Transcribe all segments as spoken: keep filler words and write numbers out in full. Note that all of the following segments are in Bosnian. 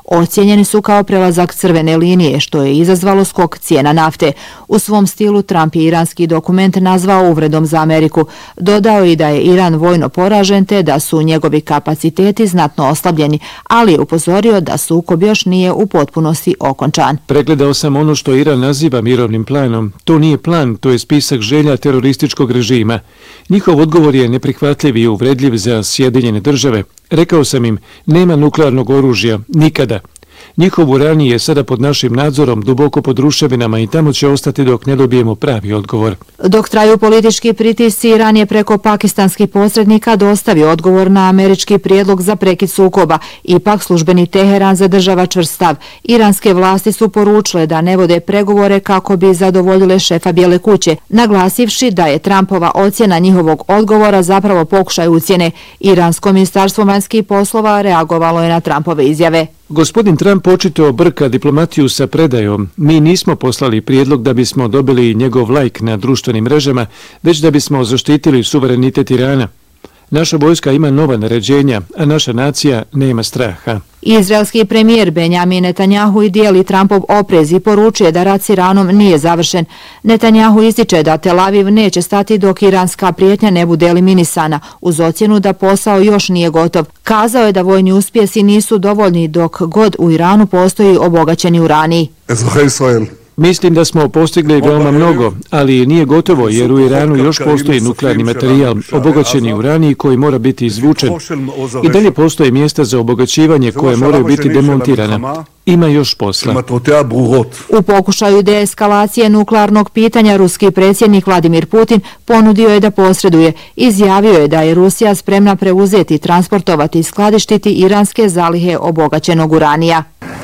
ocijenjeni su kao prelazak crvene linije, što je izazvalo skok cijena nafte. U svom stilu Trump je iranski dokument nazvao uvredom za Ameriku. Dodao i da je Iran vojno poražen te da su njegovi kapaciteti znatno oslabljeni, ali je upozorio da sukob još nije u potpunosti okončan. Pregledao sam ono što Iran naziva mirovnim planom. To nije plan, to je spisak želja terorističkog režima. Njihov odgovor je neprihvatljiv i uvredljiv za Sjedinjene države. Rekao sam im, nema nuklearnog oružja, nikada. Njihov uran je sada pod našim nadzorom, duboko pod ruševinama i tamo će ostati dok ne dobijemo pravi odgovor. Dok traju politički pritisci, Iran je preko pakistanskih posrednika dostavio odgovor na američki prijedlog za prekid sukoba. Ipak službeni Teheran zadržava čvrst stav. Iranske vlasti su poručile da ne vode pregovore kako bi zadovoljile šefa Bijele kuće, naglasivši da je Trumpova ocjena njihovog odgovora zapravo pokušaj ucjene. Iransko ministarstvo vanjskih poslova reagovalo je na Trumpove izjave. Gospodin Trump očito brka diplomatiju sa predajom. Mi nismo poslali prijedlog da bismo dobili njegov lajk na društvenim mrežama, već da bismo zaštitili suverenitet Irana. Naša vojska ima nova naređenja, a naša nacija nema straha. Izraelski premijer Benjamin Netanjahu i dijeli Trumpov oprez i poručuje da rat s Iranom nije završen. Netanjahu ističe da Tel Aviv neće stati dok iranska prijetnja ne bude eliminisana, uz ocjenu da posao još nije gotov. Kazao je da vojni uspjesi nisu dovoljni dok god u Iranu postoji obogaćeni uranij. Mislim da smo postigli veoma mnogo, ali nije gotovo jer u Iranu još postoji nuklearni materijal, obogaćeni uranij koji mora biti izvučen. I dalje postoje mjesta za obogaćivanje koje moraju biti demontirana. Ima još posla. U pokušaju deeskalacije nuklearnog pitanja ruski predsjednik Vladimir Putin ponudio je da posreduje. Izjavio je da je Rusija spremna preuzeti, transportovati i skladištiti iranske zalihe obogaćenog uranija.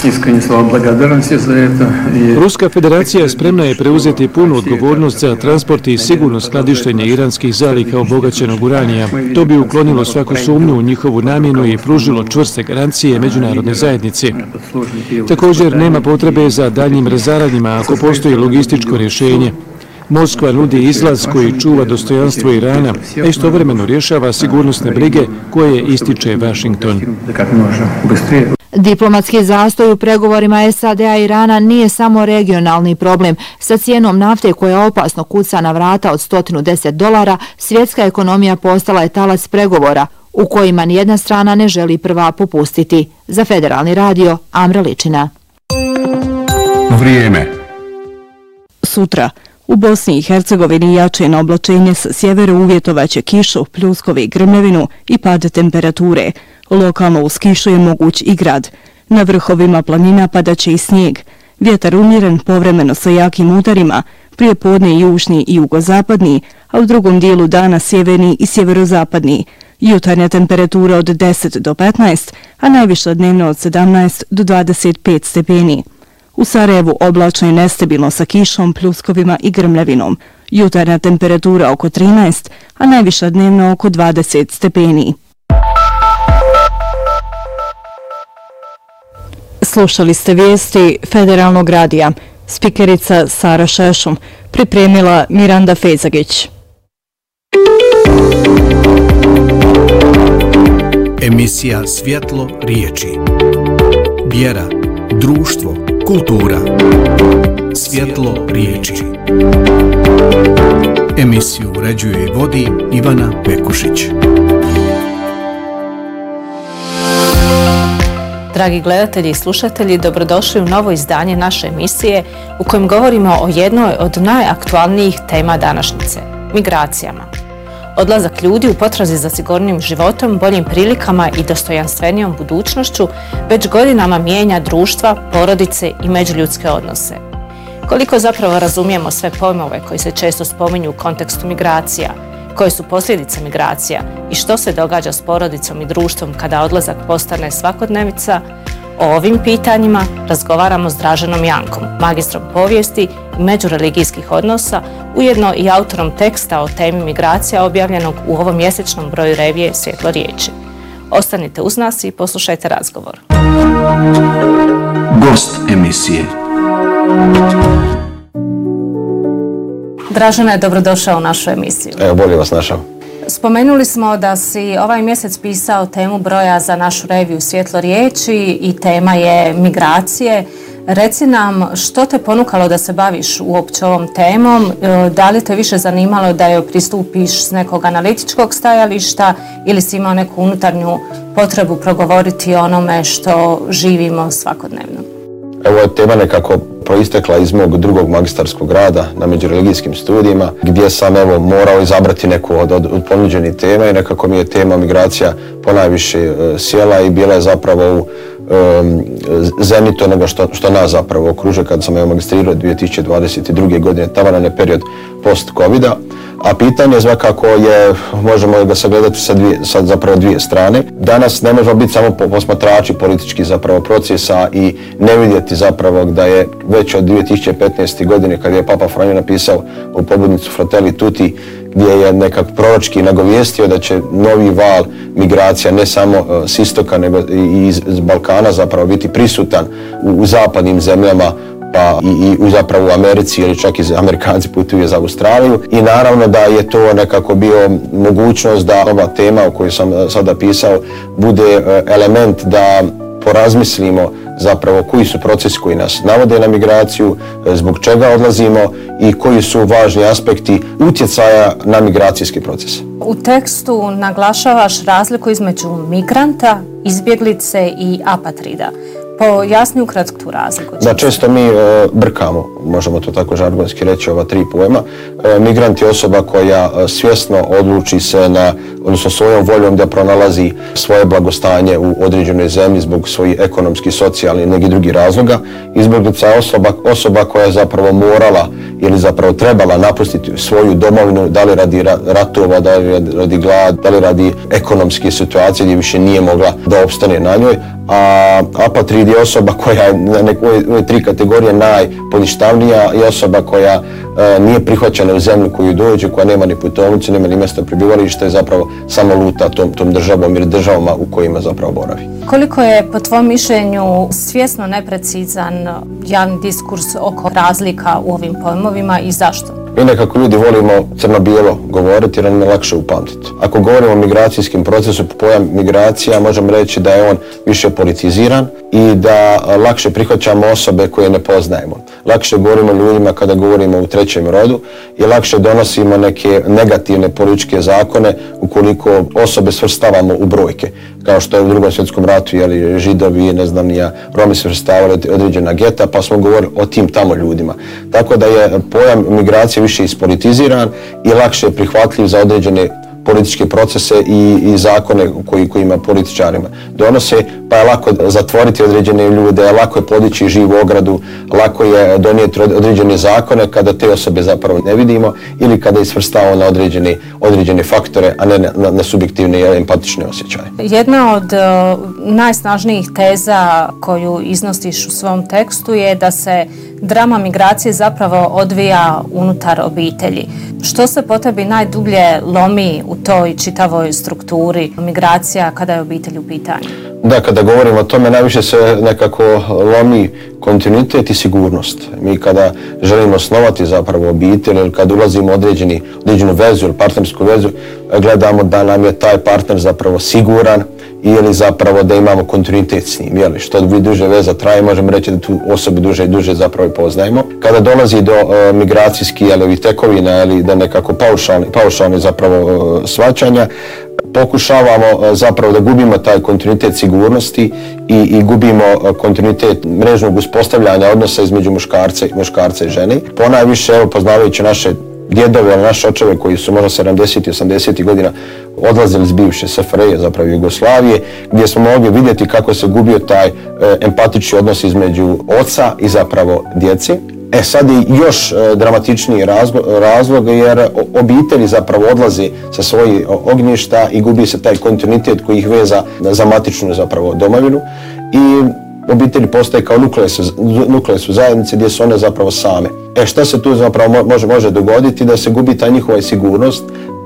Ruska federacija spremna je preuzeti punu odgovornost za transport i sigurno skladištenje iranskih zaliha obogaćenog uranija. To bi uklonilo svaku sumnju u njihovu namjenu i pružilo čvrste garancije međunarodne zajednice. Također nema potrebe za daljnjim razaranjima ako postoji logističko rješenje. Moskva nudi izlaz koji čuva dostojanstvo Irana, a istovremeno rješava sigurnosne brige koje ističe Washington. Diplomatski zastoj u pregovorima S A D-a i Irana nije samo regionalni problem. Sa cijenom nafte koja opasno kuca na vrata od sto deset dolara, svjetska ekonomija postala je talac pregovora u kojima nijedna strana ne želi prva popustiti. Za Federalni radio, Amra Ličina. Vrijeme. Sutra u Bosni i Hercegovini jačeno oblačenje sa sjevera uvjetovaće kišu, pljuskove i grmljevinu i pad temperature. Lokalno uz kišu je moguć i grad. Na vrhovima planina padaće i snijeg. Vjetar umjeren povremeno sa jakim udarima, prije podne južni i jugozapadni, a u drugom dijelu dana sjeverni i sjeverozapadni. Jutarnja temperatura od deset do petnaest, a najviša dnevna od sedamnaest do dvadeset pet stepeni. U Sarajevu oblačno i nestabilno sa kišom, pljuskovima i grmljavinom. Jutarnja temperatura oko trinaest, a najviša dnevna oko dvadeset stepeni. Slušali ste vijesti Federalnog radija. Spikerica Sara Šešum, pripremila Miranda Fejzagić. Emisija Svjetlo riječi. Vjera, društvo, kultura. Svjetlo riječi. Emisiju uređuje i vodi Ivana Pekušić. Dragi gledatelji i slušatelji, dobrodošli u novo izdanje naše emisije u kojem govorimo o jednoj od najaktualnijih tema današnjice – migracijama. Odlazak ljudi u potrazi za sigurnijim životom, boljim prilikama i dostojanstvenijom budućnošću već godinama mijenja društva, porodice i međuljudske odnose. Koliko zapravo razumijemo sve pojmove koji se često spominju u kontekstu migracija, koje su posljedice migracija i što se događa s porodicom i društvom kada odlazak postane svakodnevica, o ovim pitanjima razgovaramo s Draženom Jankom, magistrom povijesti i međureligijskih odnosa, ujedno i autorom teksta o temi migracija objavljenog u ovom mjesečnom broju revije Svjetlo riječi. Ostanite uz nas i poslušajte razgovor. Gost emisije. Dražena je dobrodošao u našu emisiju. Evo, bolje vas našao. Spomenuli smo da si ovaj mjesec pisao temu broja za našu reviju Svjetlo riječi i tema je migracije. Reci nam što te ponukalo da se baviš uopće ovom temom, da li te više zanimalo da joj pristupiš s nekog analitičkog stajališta ili si imao neku unutarnju potrebu progovoriti o onome što živimo svakodnevno? Ovo je tema nekako proistekla iz mog drugog magistarskog rada na međureligijskim studijima, gdje sam evo morao izabrati neku od, od, od ponuđenih tema i nekako mi je tema migracija ponajviše uh, sjela i bila je zapravo u um, zenitu onoga što, što nas zapravo okružuje kad sam evo magistrirao dvije tisuće dvadeset druge. godine, taman je period post-covida. A pitanje svakako je, možemo ga sagledati sa, dvije, sa zapravo dvije strane. Danas ne možemo biti samo posmatrači političkih zapravo procesa i ne vidjeti zapravo da je već od dvije tisuće petnaeste. godine kad je Papa Franjo napisao u pobudnicu Fratelli Tutti, gdje je nekako proročki nagovijestio da će novi val migracija ne samo s istoka nego i iz Balkana zapravo biti prisutan u, u zapadnim zemljama, pa i, i zapravo u Americi ili čak i Amerikanci putuju za Australiju. I naravno da je to nekako bio mogućnost da ova tema o kojoj sam sada pisao bude element da porazmislimo zapravo koji su procesi koji nas navode na migraciju, zbog čega odlazimo i koji su važni aspekti utjecaja na migracijski proces. U tekstu naglašavaš razliku između migranta, izbjeglice i apatrida. Pojasni ukratko tu razliku. Da, često mi e, brkamo, možemo to tako žargonski reći, ova tri pojma. E, migrant je osoba koja e, svjesno odluči se na, odnosno svojom voljom da pronalazi svoje blagostanje u određenoj zemlji zbog svojih ekonomskih, socijalnih i nekih drugih razloga. Izbjeglica je osoba, osoba koja je zapravo morala ili zapravo trebala napustiti svoju domovinu, da li radi ratova, da li radi glad, da li radi ekonomske situacije gdje više nije mogla da opstane na njoj. A apatrid je osoba koja je na ove tri kategorije najponištavnija i osoba koja e, nije prihvaćena u zemlju koju dođe, koja nema ni putovnicu, nema ni mjesta prebivališta i zapravo samo luta tom, tom državom ili državama u kojima zapravo boravi. Koliko je po tvom mišljenju svjesno neprecizan javni diskurs oko razlika u ovim pojmovima i zašto? Mi nekako ljudi volimo crno-bijelo govoriti jer nam je lakše upamtiti. Ako govorimo o migracijskim procesu, pojam migracija možemo reći da je on više politiziran i da lakše prihvaćamo osobe koje ne poznajemo. Lakše govorimo ljudima kada govorimo u trećem rodu i lakše donosimo neke negativne političke zakone ukoliko osobe svrstavamo u brojke. Kao što je u drugom svjetskom ratu, jeli, Židovi, ne znam nija, Romi su svrstavali određena geta, pa smo govorili o tim tamo ljudima. Tako da je pojam migracije više ispolitiziran i lakše prihvatljiv za određene političke procese i, i zakone koji, kojima političarima donose, pa je lako zatvoriti određene ljude, lako je podići živu ogradu, lako je donijeti određene zakone kada te osobe zapravo ne vidimo ili kada je svrstavamo na određene, određene faktore, a ne na, na, na subjektivne i empatične osjećaje. Jedna od uh, najsnažnijih teza koju iznosiš u svom tekstu je da se drama migracije zapravo odvija unutar obitelji. Što se po tebi najdublje lomi u toj čitavoj strukturi migracija kada je obitelj u pitanju? Da, kada govorimo o tome, najviše se nekako lomi kontinuitet i sigurnost. Mi kada želimo osnovati zapravo obitelj ili kada ulazimo u određeni, određenu vezu ili partnersku vezu, gledamo da nam je taj partner zapravo siguran ili zapravo da imamo kontinuitet s njim. Jeli, što duže veza traje, možemo reći da tu osobu duže i duže zapravo poznajemo. Kada dolazi do uh, migracijskih ili tekovina ili da nekako paušalni, paušalni zapravo uh, shvaćanja, pokušavamo zapravo da gubimo taj kontinuitet sigurnosti i, i gubimo kontinuitet mrežnog uspostavljanja odnosa između muškarca, muškarca i žene. Ponajviše, evo, poznavajući naše djedove ili naše očeve koji su možda sedamdesetih i osamdesetih godina odlazili iz bivše S F R J, zapravo Jugoslavije, gdje smo mogli vidjeti kako se gubio taj e, empatični odnos između oca i zapravo djece. E sad je još e, dramatičniji razlog, razlog jer obitelji zapravo odlaze sa svojih ognjišta i gubi se taj kontinuitet koji ih veza za matičnu zapravo domovinu i obitelji postaje kao nukleus, nukleus u zajednici gdje su one zapravo same. E šta se tu zapravo može, može dogoditi? Da se gubi ta njihova sigurnost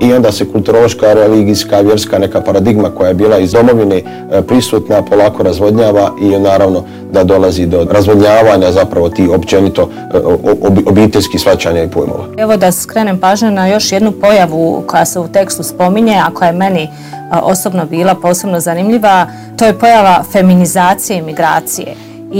i onda se kulturološka, religijska, vjerska neka paradigma koja je bila iz domovine prisutna polako razvodnjava i naravno da dolazi do razvodnjavanja zapravo tih općenito obiteljskih shvaćanja i pojmova. Evo da skrenem pažnju na još jednu pojavu koja se u tekstu spominje, a koja je meni osobno bila posebno zanimljiva, to je pojava feminizacije i migracije.